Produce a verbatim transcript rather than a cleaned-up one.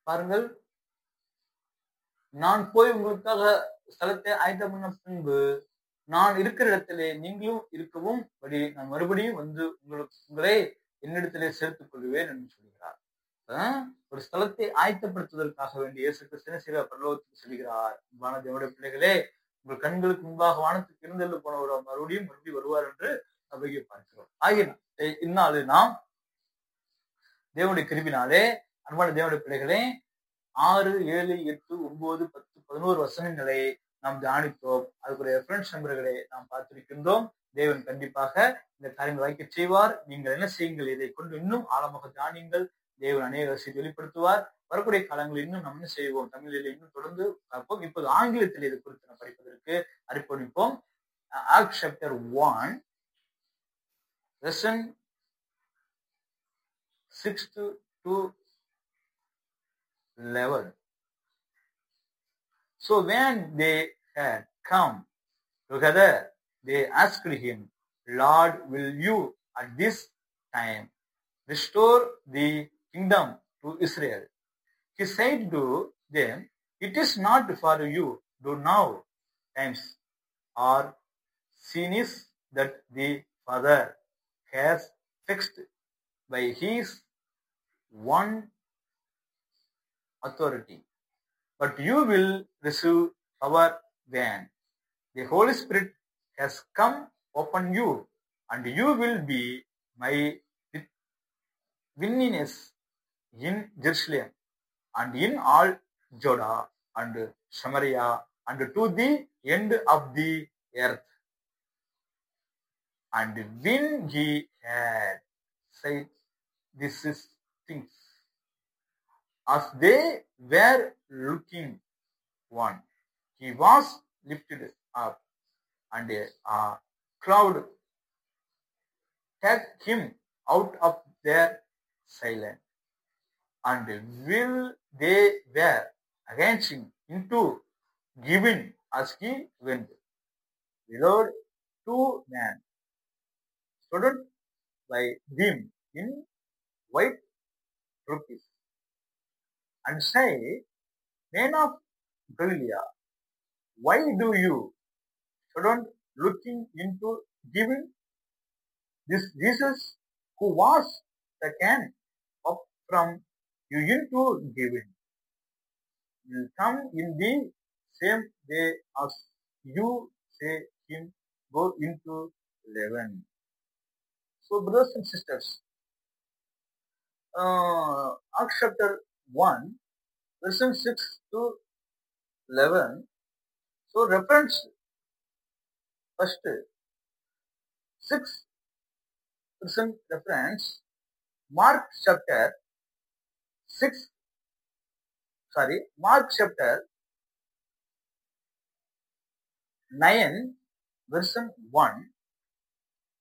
பாருங்கள், நான் போய் உங்களுக்காக ஸ்தலத்தை ஆயத்தம் பண்ண பின்பு நான் இருக்கிற இடத்திலே நீங்களும் இருக்கவும் படி நான் மறுபடியும் வந்து உங்களுக்கு உங்களை என்னிடத்திலே சேர்த்துக் கொள்வேன் என்று சொல்கிறார். அஹ் ஒரு ஸ்தலத்தை ஆயத்தப்படுத்துவதற்காக வேண்டிய இயேசு கிறிஸ்து என்ன செய்கிறார்? பரலோகத்துக்கு செல்கிறார். அன்பான தேவனுடைய பிள்ளைகளே, உங்கள் கண்களுக்கு முன்பாக வானத்துக்கு இருந்தெழுந்து போனவர் மறுபடியும் மறுபடியும் வருவார் என்று நம்பிக்கை பார்க்கிறோம். ஆகிய இந்நாள் நாம் தேவனுடைய கிருபினாலே, அன்பான தேவனுடைய பிள்ளைகளே, ஆறு ஏழு எட்டு ஒன்பது பத்து பதினோரு வசனங்களை நாம் தியானித்தோம். அதுக்குரிய ரெஃபரன்ஸ் நம்பர்களை நாம் பார்த்திருக்கின்றோம். தேவன் கண்டிப்பாக இந்த காரியங்கள் வாய்க்க செய்வார். நீங்கள் என்ன செய்யுங்கள்? இதை கொண்டு இன்னும் ஆழமாக தியானியுங்கள். தேவன் அநேக விஷயத்தை வெளிப்படுத்துவார். வரக்கூடிய காலங்களில் இன்னும் நம்ம என்ன செய்வோம்? தமிழில் இன்னும் தொடர்ந்து பார்ப்போம். இப்போது ஆங்கிலத்தில் இது குறித்து நாம் படிப்பதற்கு அர்ப்பணிப்போம். Acts chapter one lesson six to eleven. So when they had come together, they asked him, Lord, will you at this time restore the kingdom to Israel? He said to them, it is not for you to know times or seasons that the Father has fixed by his one authority, but you will receive power when the Holy Spirit has come upon you, and you will be my witnesses in Jerusalem and in all Judah and Samaria and to the end of the earth. And when he had said these things, as they were looking on, he was lifted up, and a crowd took him out of their silence. And while they were advancing into giving as he went, behold, two men stood by him in white robes, and say, Men of Galilee, why do you stand looking into giving? This Jesus who was taken up from you into giving will come in the same way as you say him go into heaven. So, brothers and sisters, uh, Acts chapter one, version six to eleven. So, reference first six percent reference Mark chapter six. Sorry, Mark chapter nine, version one.